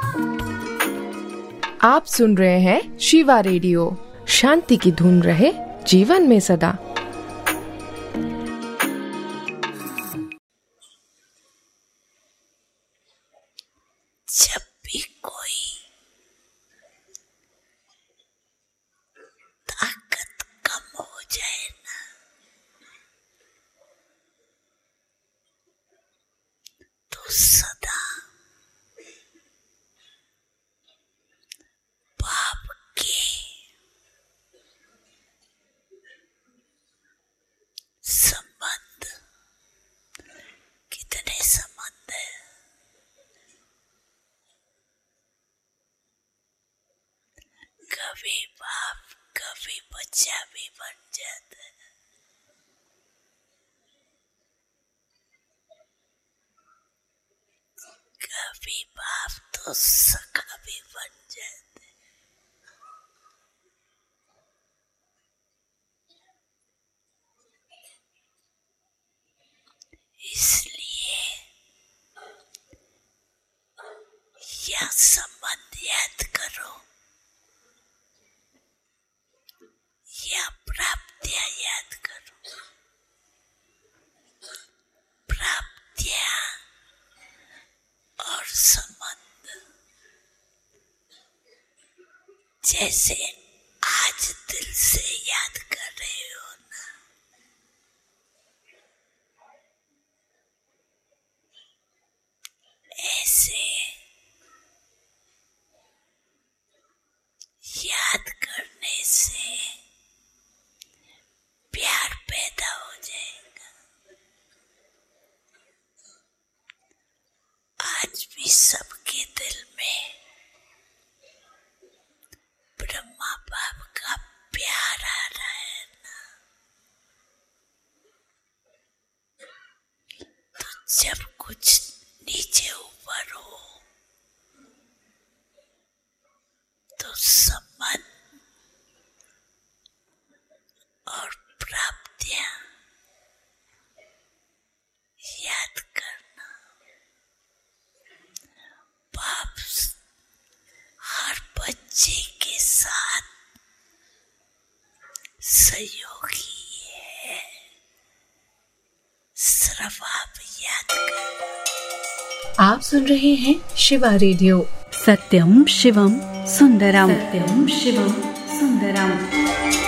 आप सुन रहे हैं शिवा रेडियो। शांति की धुन रहे जीवन में सदा। जब भी कोई ताकत कम हो जाए ना, तो सदा बाप के संबंध, कितने संबंध है, कभी बाप कभी बच्चा भी बन जाता है। कभी बाप तो सखा भी बन जाता है। इसलिए यह संबंध याद करो, या प्राप्तियां याद करो। प्राप्तियां और संबंध जैसे आज दिल से याद कर रहे हो ना, ऐसे याद करने से प्यार पैदा हो जाएगा। आज भी सबके दिल में ब्रह्मा बाप का प्यार आ रहा है ना, तो जब कुछ नीचे ऊपर हो तो संबंध और प्राप्तियां याद करना। बाप हर बच्चे के साथ सहयोगी है, सिर्फ आप याद करो। आप सुन रहे हैं शिवा रेडियो। सत्यम शिवम सुंदरम। सत्यम शिवम सुंदरम।